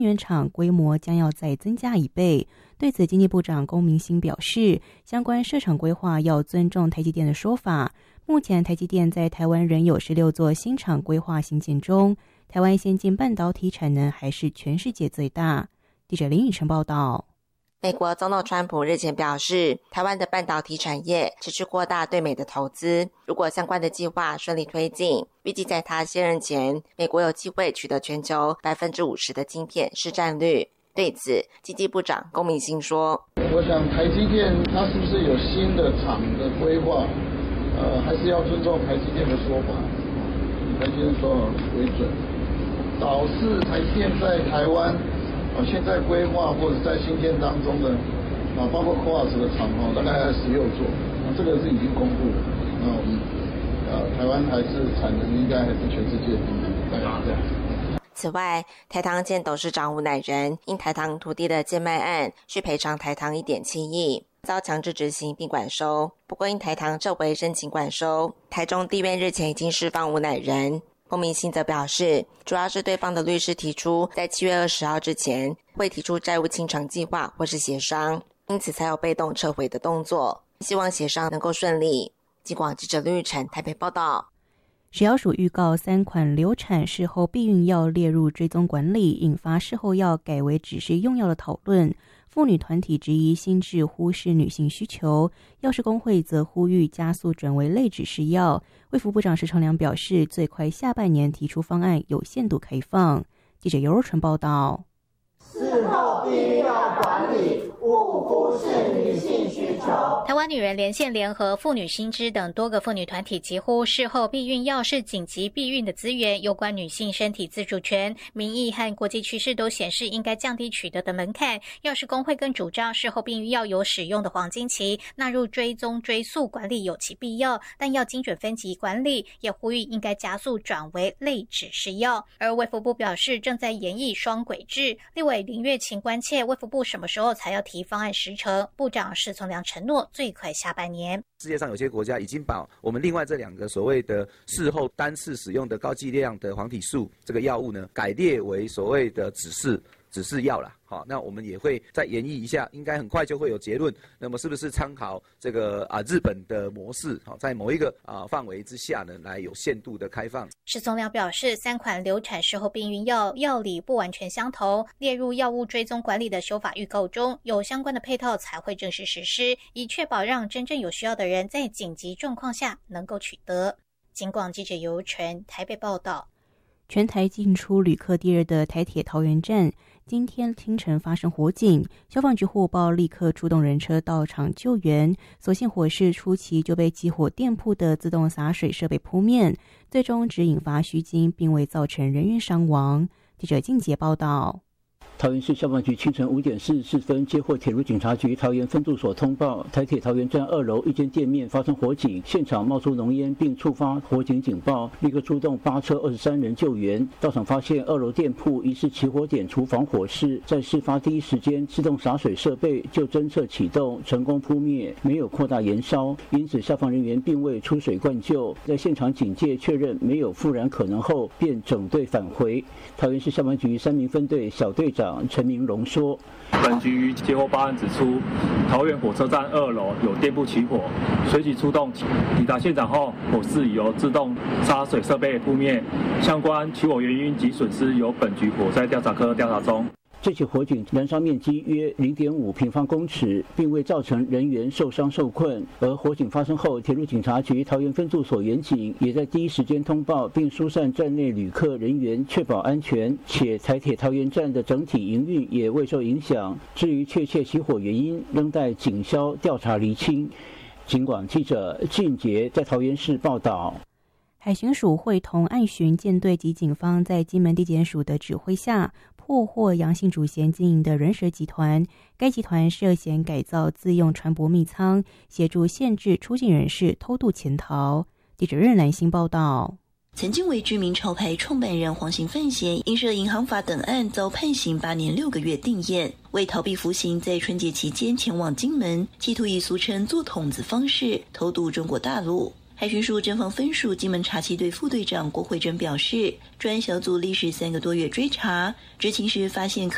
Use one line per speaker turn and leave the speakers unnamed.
原厂规模将要再增加1倍。对此，经济部长龚明鑫表示，相关设厂规划要尊重台积电的说法。目前台积电在台湾仍有16座新厂规划兴建中，台湾先进半导体产能还是全世界最大。记者林宇晨报道。
美国总统川普日前表示，台湾的半导体产业持续扩大对美的投资，如果相关的计划顺利推进，预计在他卸任前，美国有机会取得全球50%的晶片市占率。对此，经济部长龚明鑫说：“
我想台积电它是不是有新的厂的规划？还是要尊重台积电的说法，以台积电说法为准。导致台积电在台湾。”现在规划或者在新建当中的包括 CoWoS 的厂大概16座，这个是已经公布了。那我们台湾还是产能应该还是全世界第一，大概是这样。
此外，台糖前董事长吴乃仁因台糖土地的贱卖案需赔偿台糖1.7亿，遭强制执行并管收。不过因台糖撤回申请管收，台中地院日前已经释放吴乃仁。龚明鑫则表示，主要是对方的律师提出在7月20号之前会提出债务清偿计划或是协商，因此才有被动撤回的动作，希望协商能够顺利。警广记者林玉宸台北报道。
食药署预告3款流产事后避孕药列入追踪管理，引发事后药改为指示用药的讨论。妇女团体质疑新制忽视女性需求，药师工会则呼吁加速转为类指示药。卫福部长石承良表示，最快下半年提出方案，有限度开放。记者尤若纯报道。
事后避孕药管理勿忽视女性需求。
台湾女人连线联合妇女新知等多个妇女团体疾呼，事后避孕药是紧急避孕的资源，有关女性身体自主权，民意和国际趋势都显示应该降低取得的门槛。药师工会更主张事后避孕药有使用的黄金期，纳入追踪追溯管理有其必要，但要精准分级管理，也呼吁应该加速转为类指示药。而卫福部表示正在研议双轨制，立委林月琴关切卫福部什么时候才要提方案时程，部长施从良承诺最快下半年。
世界上有些国家已经把我们另外这2个所谓的事后单次使用的高剂量的黄体素这个药物呢，改列为所谓的指示药啦。好，那我们也会再研议一下，应该很快就会有结论。那么是不是参考这个日本的模式，在某一个范围之下呢，来有限度的开放？
施从良表示，3款流产事后避孕药药理不完全相同，列入药物追踪管理的修法预告中，有相关的配套才会正式实施，以确保让真正有需要的人在紧急状况下能够取得。警广记者尤纯台北报道。
全台进出旅客第2的台铁桃园站今天清晨发生火警，消防局获报立刻出动人车到场救援，所幸火势初期就被起火店铺的自动洒水设备扑灭，最终只引发虚惊，并未造成人员伤亡。记者静杰报道。
桃园市消防局清晨5点44分接获铁路警察局桃园分驻所通报，台铁桃园站2楼一间店面发生火警，现场冒出浓烟，并触发火警警报，立刻出动8车23人救援。到场发现2楼店铺疑似起火点厨房火势，在事发第一时间自动洒水设备就侦测启动，成功扑灭，没有扩大延烧，因此消防人员并未出水灌救。在现场警戒确认没有复燃可能后，便整队返回。桃园市消防局3名分队小队长陈明荣说，
本局接获报案指出，桃园火车站2楼有店铺起火，随即出动抵达现场后，火势已由自动洒水设备扑灭，相关起火原因及损失由本局火灾调查科调查中。
这起火警燃烧面积约0.5平方公尺，并未造成人员受伤受困。而火警发生后，铁路警察局桃园分驻所员警也在第一时间通报，并疏散站内旅客人员，确保安全。且台铁桃园站的整体营运也未受影响。至于确切起火原因，仍待警消调查厘清。警广记者俊杰在桃园市报道。
海巡署会同岸巡舰队及警方在金门地检署的指挥下，破获杨姓主嫌经营的人蛇集团。该集团涉嫌改造自用船舶密舱，协助限制出境人士偷渡潜逃。记者任兰兴报道。
曾经为知名潮牌创办人黄姓范闲，因涉银行法等案遭判刑8年6个月定谳。为逃避服刑，在春节期间前往金门，企图以俗称做筒子方式偷渡中国大陆。海巡署侦防分署金门查缉队副队长郭慧珍表示，专案小组历时3个多月追查，执勤时发现可